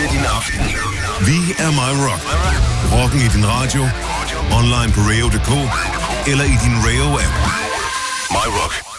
bliver din aften. Vi er My Rock. Rocken i din radio, online på Rayo.dk eller i din Rayo-app. My Rock.